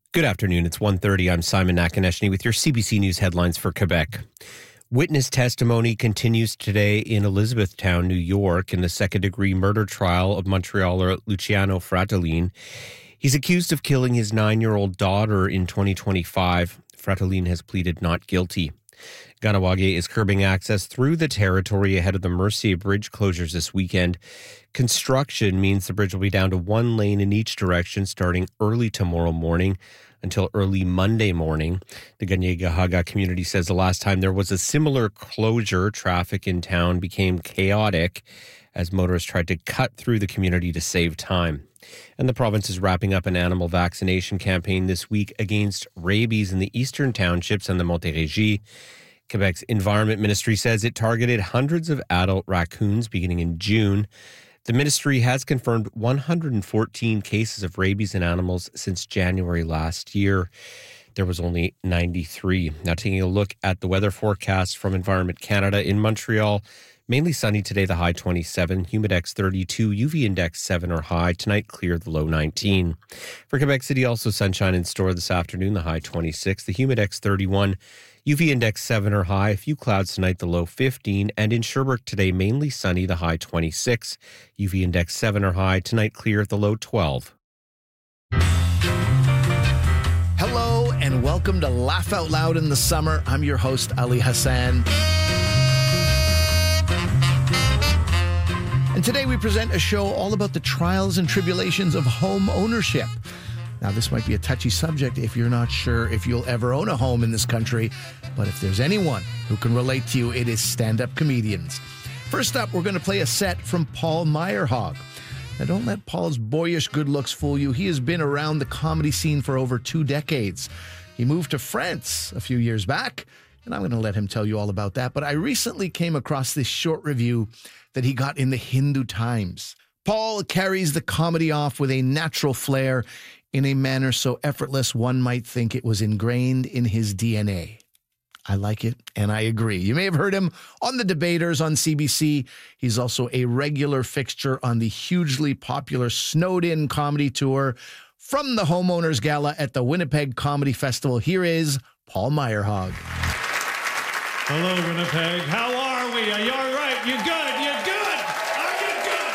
Good afternoon. It's 1:30. I'm Simon Nakonechny with your CBC News headlines for Quebec. Witness testimony continues today in Elizabethtown, New York, in the second-degree murder trial of Montrealer Luciano Fratellin. He's accused of killing his 9-year-old daughter in 2025. Fratellin has pleaded not guilty. Kahnawake is curbing access through the territory ahead of the Mercier Bridge closures this weekend. Construction means the bridge will be down to one lane in each direction starting early tomorrow morning until early Monday morning. The Kanien'kehá:ka community says the last time there was a similar closure, traffic in town became chaotic as motorists tried to cut through the community to save time. And the province is wrapping up an animal vaccination campaign this week against rabies in the eastern townships and the Montérégie. Quebec's Environment Ministry says it targeted hundreds of adult raccoons beginning in June. The ministry has confirmed 114 cases of rabies in animals since January last year. There was only 93. Now taking a look at the weather forecast from Environment Canada in Montreal. Mainly sunny today, the high 27, humidex 32, UV index 7 or high. Tonight, clear, the low 19. For Quebec City, also sunshine in store this afternoon, the high 26, the humidex 31, UV index 7 or high. A few clouds tonight, the low 15. And in Sherbrooke today, mainly sunny, the high 26, UV index 7 or high. Tonight, clear, the low 12. Hello and welcome to Laugh Out Loud in the Summer. I'm your host, Ali Hassan. And today we present a show all about the trials and tribulations of home ownership. Now, this might be a touchy subject if you're not sure if you'll ever own a home in this country, but if there's anyone who can relate to you, it is stand-up comedians. First up, we're going to play a set from Paul Meyerhog. Now, don't let Paul's boyish good looks fool you. He has been around the comedy scene for over 2 decades. He moved to France a few years back, and I'm going to let him tell you all about that. But I recently came across this short review that he got in the Hindu Times. Paul carries the comedy off with a natural flair in a manner so effortless one might think it was ingrained in his DNA. I like it, and I agree. You may have heard him on The Debaters on CBC. He's also a regular fixture on the hugely popular Snowed In comedy tour. From the Homeowners Gala at the Winnipeg Comedy Festival, here is Paul Meyerhog. Hello, Winnipeg. How are we? Are you all right? You good? You good? Are you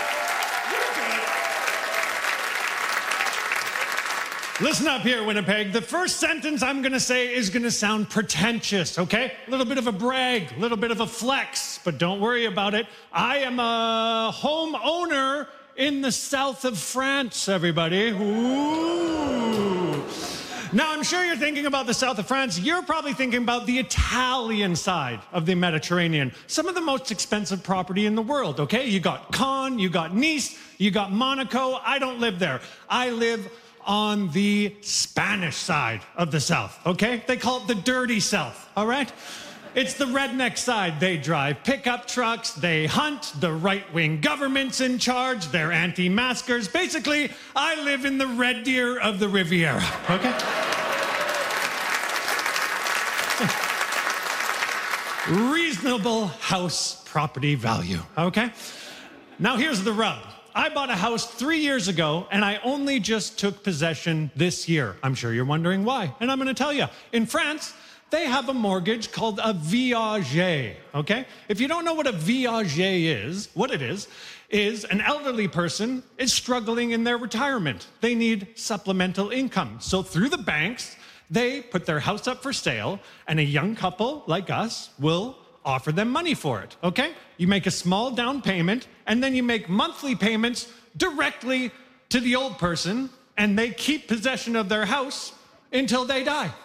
good? You're good. Listen up here, Winnipeg. The first sentence I'm going to say is going to sound pretentious, okay? A little bit of a brag, a little bit of a flex, but don't worry about it. I am a homeowner in the south of France, everybody. Ooh. Now, I'm sure you're thinking about the south of France. You're probably thinking about the Italian side of the Mediterranean. Some of the most expensive property in the world, okay? You got Cannes, you got Nice, you got Monaco. I don't live there. I live on the Spanish side of the south, okay? They call it the dirty south, all right? It's the redneck side. They drive pickup trucks, they hunt, the right-wing government's in charge, they're anti-maskers. Basically, I live in the Red Deer of the Riviera, okay? Reasonable house property value, okay? Now here's the rub. I bought a house 3 years ago, and I only just took possession this year. I'm sure you're wondering why, and I'm going to tell you. In France, they have a mortgage called a viager, okay? If you don't know what a viager is, what it is an elderly person is struggling in their retirement. They need supplemental income. So through the banks, they put their house up for sale, and a young couple like us will offer them money for it, okay? You make a small down payment, and then you make monthly payments directly to the old person, and they keep possession of their house until they die.